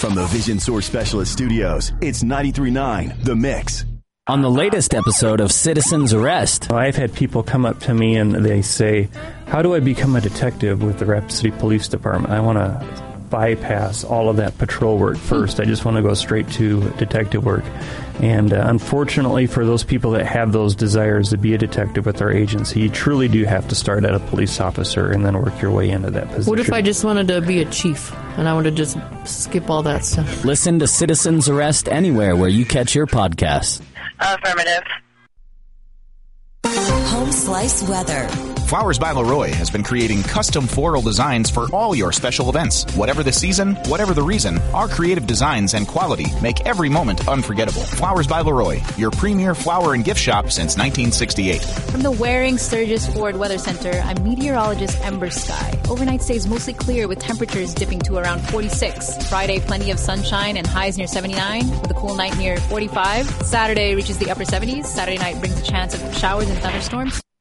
From the Vision Source Specialist Studios, it's 93.9 The Mix. On the latest episode of Citizen's Arrest. I've had people come up to me and they say, how do I become a detective with the Rapid City Police Department? I want to bypass all of that patrol work first. I just want to go straight to detective work. And unfortunately for those people that have those desires to be a detective with our agency, you truly do have to start at a police officer and then work your way into that position. What if I just wanted to be a chief and I wanted to just skip all that stuff? Listen to Citizen's Arrest anywhere where you catch your podcasts. Affirmative. Home Slice Weather. Flowers by Leroy has been creating custom floral designs for all your special events. Whatever the season, whatever the reason, our creative designs and quality make every moment unforgettable. Flowers by Leroy, your premier flower and gift shop since 1968. From the Waring Sturgis Ford Weather Center, I'm meteorologist Ember Sky. Overnight stays mostly clear with temperatures dipping to around 46. Friday, plenty of sunshine and highs near 79 with a cool night near 45. Saturday reaches the upper 70s. Saturday night brings a chance of showers and thunderstorms.